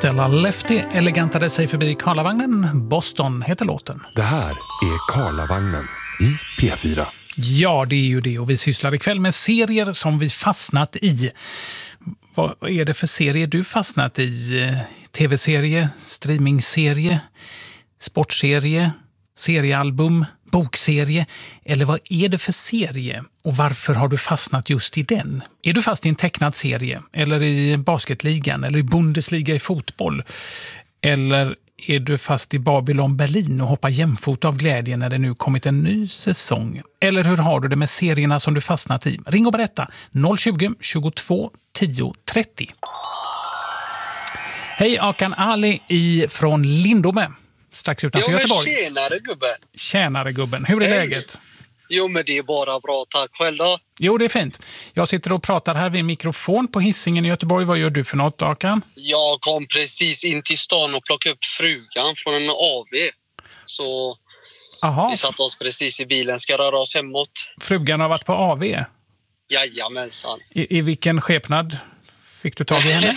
Stella Lefty elegantade sig förbi Karlavagnen. Boston heter låten. Det här är Karlavagnen i P4. Ja, det är ju det. Och vi sysslar ikväll med serier som vi fastnat i. Vad är det för serier du fastnat i? TV-serie, streamingserie, sportserie, seriealbum, bokserie? Eller vad är det för serie? Och varför har du fastnat just i den? Är du fast i en tecknad serie? Eller i basketligan? Eller i Bundesliga i fotboll? Eller är du fast i Babylon Berlin och hoppar jämfota av glädje när det nu kommit en ny säsong? Eller hur har du det med serierna som du fastnat i? Ring och berätta. 020 22 10 30. Hej, Akan Ali från Lindome. Strax utanför Göteborg. Tjenare gubben. Tjänare gubben. Hur är läget? Jo, men det är bara bra. Tack själv då. Jo, det är fint. Jag sitter och pratar här vid en mikrofon på Hisingen i Göteborg. Vad gör du för något, Akan? Jag kom precis in till stan och plockade upp frugan från en AV. Så vi satte oss precis i bilen. Ska röra oss hemåt. Frugan har varit på AV? Jajamensan. I vilken skepnad fick du tag i henne?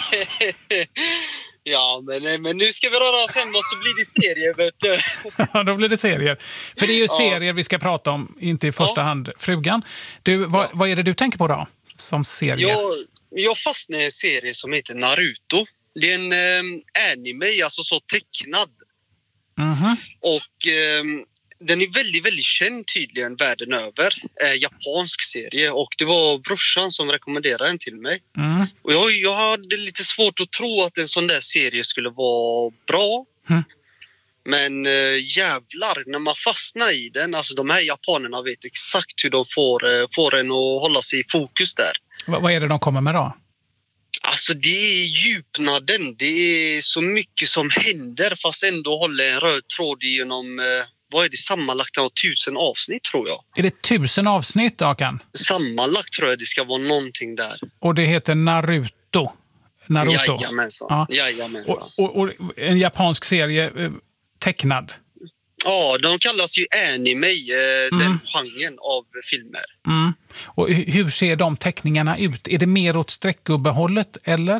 Ja, men nu ska vi röra oss hemåt så blir det serier, vet du. Ja, då blir det serier. För det är ju serier vi ska prata om, inte i första hand frugan. Du, vad är det du tänker på då, som serie? Jag fastnar i en serie som heter Naruto. Det är en anime, alltså så tecknad. Mhm. Och den är väldigt, väldigt känd tydligen världen över. Japansk serie. Och det var brorsan som rekommenderade den till mig. Mm. Och jag hade lite svårt att tro att en sån där serie skulle vara bra. Mm. Men jävlar, när man fastnar i den. Alltså de här japanerna vet exakt hur de får en att hålla sig i fokus där. Vad är det de kommer med då? Alltså det är djupnaden. Det är så mycket som händer fast ändå håller en röd tråd genom... vad är det sammanlagt av 1000 avsnitt tror jag. Är det 1000 avsnitt, Akan? Sammanlagt tror jag det ska vara någonting där. Och det heter Naruto? Jajamensan. Ja. Jajamensan. Och en japansk serie tecknad? Ja, de kallas ju anime, den genren av filmer. Mm. Och hur ser de teckningarna ut? Är det mer åt streckgubbehållet, eller?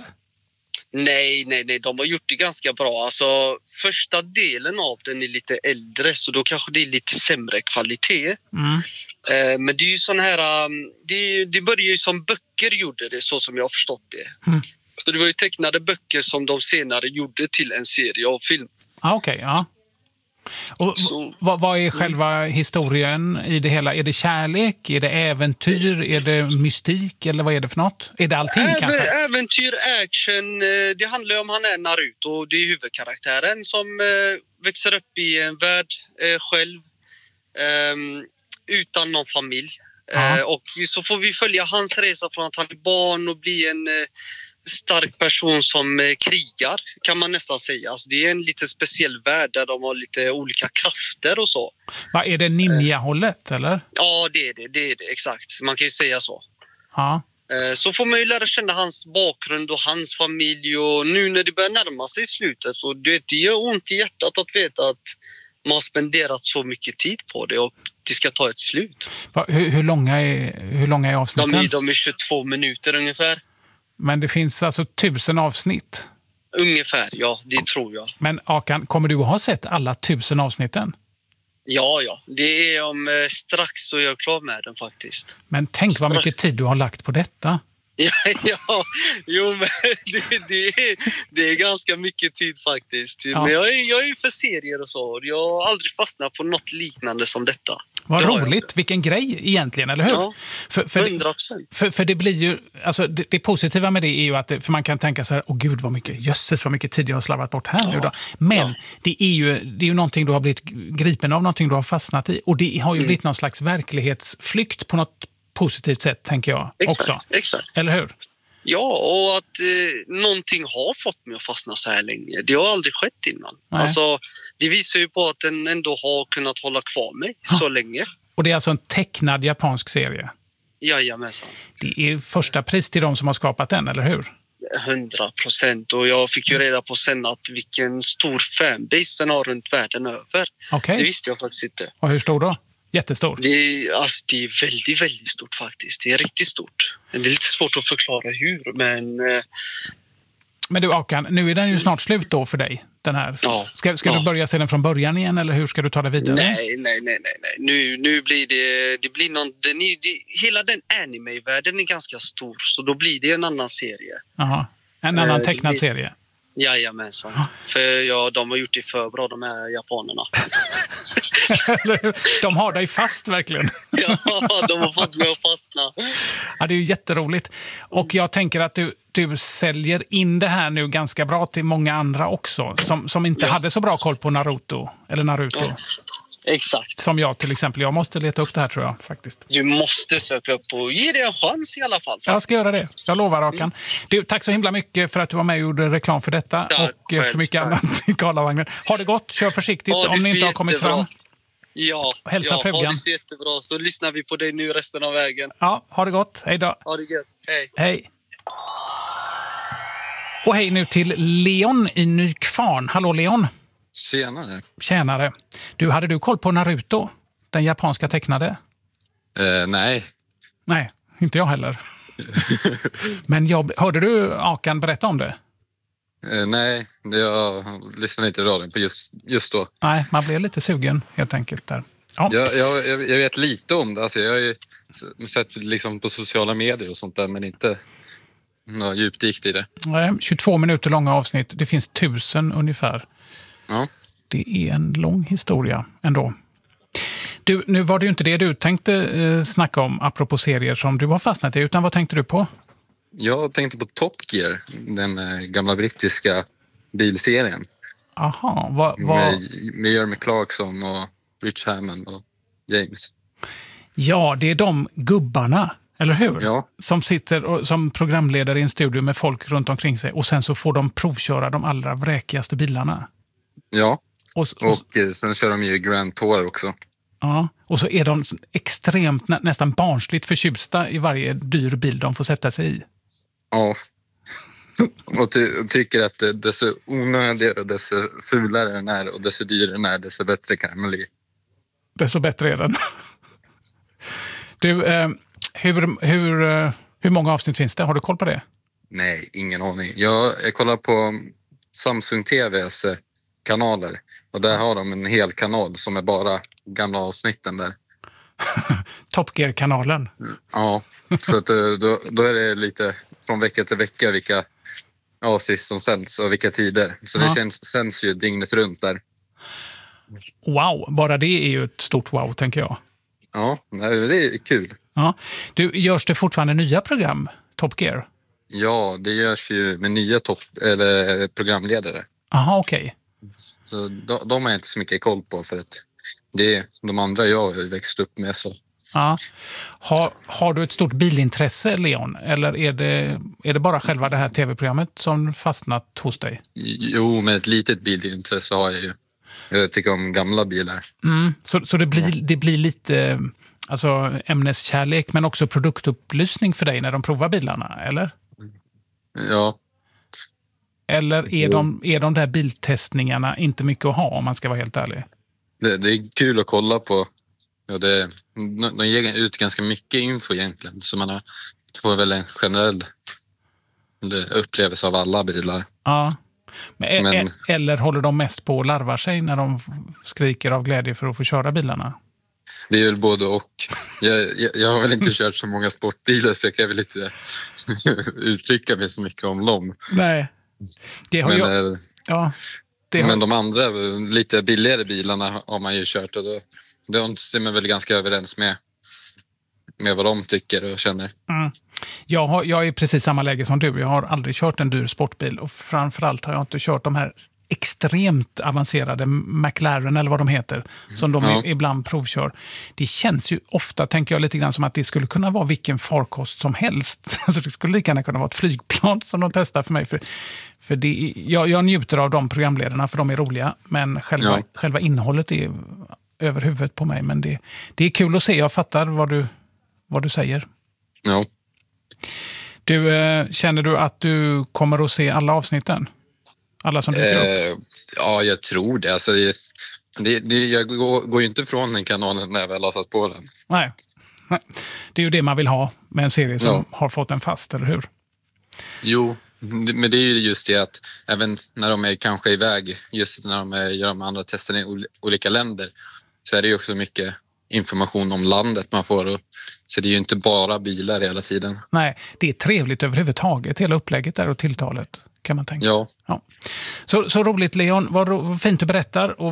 Nej, de har gjort det ganska bra. Alltså, första delen av den är lite äldre så då kanske det är lite sämre kvalitet. Men det är ju sån här... Det börjar ju som böcker gjorde det, så som jag har förstått det. Så det var ju tecknade böcker som de senare gjorde till en serie av film. Okej, ja. Och vad är själva historien i det hela? Är det kärlek? Är det äventyr? Är det mystik? Eller vad är det för något? Är det allting kanske? Äventyr, action. Det handlar ju om han är Naruto. Det är huvudkaraktären som växer upp i en värld själv. Utan någon familj. Och så får vi följa hans resa från att han är barn och bli en... stark person som krigar kan man nästan säga. Alltså det är en lite speciell värld där de har lite olika krafter och så. Vad är det, ninja-hållet eller? Ja, det är det exakt. Man kan ju säga så. Ja. Så får man ju lära känna hans bakgrund och hans familj och nu när det börjar närma sig slutet så det gör ont i hjärtat att veta att man har spenderat så mycket tid på det och det ska ta ett slut. Hur långa är avsnitten? De är 22 minuter ungefär. Men det finns alltså 1000 avsnitt? Ungefär, ja. Det tror jag. Men Akan, kommer du att ha sett alla 1000 avsnitten? Ja. Det är om strax så är jag klar med den faktiskt. Men tänk vad mycket tid du har lagt på detta. Ja. Jo, men det är ganska mycket tid faktiskt. Ja. Men jag är ju för serier och så. Jag har aldrig fastnat på något liknande som detta. Vad roligt, vilken grej egentligen, eller hur? Ja, 100%. För det blir ju, alltså det positiva med det är ju att, för man kan tänka så här, gud vad mycket tid jag har slarvat bort här nu då. Men det är ju någonting du har blivit gripen av, någonting du har fastnat i. Och det har ju blivit någon slags verklighetsflykt på något positivt sätt, tänker jag också. Exakt. Eller hur? Ja, och att någonting har fått mig att fastna så här länge. Det har aldrig skett innan. Nej. Alltså, det visar ju på att den ändå har kunnat hålla kvar mig så länge. Och det är alltså en tecknad japansk serie? Jajamensan. Det är första pris till de som har skapat den, eller hur? 100%. Och jag fick ju reda på sen att vilken stor fanbase den har runt världen över. Okay. Det visste jag faktiskt inte. Och hur stor då? Jättestort. Det är väldigt, väldigt stort faktiskt. Det är riktigt stort. Det är lite svårt att förklara hur, men Men du Akan, nu är den ju snart slut då för dig, den här. Ja. Ska du börja se den från början igen eller hur ska du ta det vidare? Nej. Nu blir det blir någon, hela den anime-världen är ganska stor, så då blir det en annan serie. Jaha, en annan tecknad serie. Jajamensan. För de har gjort det för bra, de här japanerna. De har dig fast verkligen. Ja, de har fått mig att fastna. Ja, det är ju jätteroligt. Och jag tänker att du säljer in det här nu ganska bra till många andra också. Som inte hade så bra koll på Naruto. Ja, exakt. Som jag till exempel. Jag måste leta upp det här tror jag faktiskt. Du måste söka upp och ge det en chans i alla fall. Faktiskt. Jag ska göra det. Jag lovar Akan. Tack så himla mycket för att du var med och gjorde reklam för detta. Och för mycket annat i Karlavagnen. Ha det gott. Kör försiktigt om ni inte har kommit fram. Ja, hälsa frugan. Ha det så jättebra. Så lyssnar vi på dig nu resten av vägen. Ja, ha det gott. Hej då. Ha det gött. Hej. Hej. Och hej nu till Leon i Nykvarn. Hallå Leon. Tjänare. Hade du koll på Naruto? Den japanska tecknade? Nej. Nej, inte jag heller. Men hörde du Akan berätta om det? Nej, jag lyssnade inte i radion på just då. Nej, man blev lite sugen helt enkelt där. Ja. Jag vet lite om det. Alltså, jag har ju sett liksom på sociala medier och sånt där, men inte något djupdykt i det. 22 minuter långa avsnitt. Det finns 1000 ungefär. Ja. Det är en lång historia ändå. Nu var det ju inte det du tänkte snacka om apropå serier som du har fastnat i, utan vad tänkte du på? Jag tänkte på Top Gear, den gamla brittiska bilserien. Aha, med Jeremy Clarkson och Rich Hammond och James. Ja, det är de gubbarna, eller hur? Ja. Som sitter som programledare i en studio med folk runt omkring sig och sen så får de provköra de allra vräkigaste bilarna. Ja, och sen kör de ju Grand Tour också. Ja, och så är de extremt, nästan barnsligt förtjusta i varje dyr bil de får sätta sig i. Ja, och tycker att desto onödigare och desto fulare den är och desto dyrare den är, desto bättre kan den bli. Desto bättre är den. Du, hur många avsnitt finns det? Har du koll på det? Nej, ingen aning. Jag kollar på Samsung TVs kanaler och där har de en hel kanal som är bara gamla avsnitten där. Top Gear-kanalen. Ja, så att, då är det lite från vecka till vecka vilka avsnitt som sänds och vilka tider. Så det sänds ju dygnet runt där. Wow, bara det är ju ett stort wow, tänker jag. Ja, det är kul. Ja. Görs det fortfarande nya program, Top Gear? Ja, det görs ju med nya programledare. Aha, okej. Så de har jag inte så mycket koll på för att det är de andra jag har växt upp med. Så. Ja. Har du ett stort bilintresse, Leon? Eller är det bara själva det här tv-programmet som fastnat hos dig? Jo, med ett litet bilintresse har jag ju. Jag tycker om gamla bilar. Så det blir lite alltså, ämneskärlek men också produktupplysning för dig när de provar bilarna, eller? Ja. Eller är de där biltestningarna inte mycket att ha om man ska vara helt ärlig? Det är kul att kolla på. Ja, de ger ut ganska mycket info egentligen. Så man får väl en generell upplevelse av alla bilar. Ja. Eller håller de mest på att larva sig när de skriker av glädje för att få köra bilarna? Det är väl både och. Jag har väl inte kört så många sportbilar så jag kan väl inte uttrycka mig så mycket om dem. Nej. Men de andra lite billigare bilarna har man ju kört och de stämmer väl ganska överens med vad de tycker och känner. Jag är precis samma läge som du. Jag har aldrig kört en dyr sportbil och framförallt har jag inte kört de här extremt avancerade McLaren eller vad de heter som de ibland provkör. Det känns ju ofta, tänker jag lite grann, som att det skulle kunna vara vilken farkost som helst. Alltså det skulle lika gärna kunna vara ett flygplan som de testar för mig. För jag njuter av de programledarna för de är roliga, men själva innehållet är över huvudet på mig. Men det är kul att se, jag fattar vad du säger. Ja. Känner du att du kommer att se alla avsnitten? Alla som dyker upp? Ja, jag tror det. Alltså, jag går ju inte från den kanalen när jag väl har satt på den. Nej. Det är ju det man vill ha med en serie som har fått en fast, eller hur? Jo, Men det är ju just det att även när de är kanske iväg, just när de gör de andra testerna i olika länder, så är det ju också mycket information om landet man får. Så det är ju inte bara bilar hela tiden. Nej, det är trevligt överhuvudtaget, hela upplägget där och tilltalet, kan man tänka. Ja. Så roligt, Leon. Vad fint du berättar. Och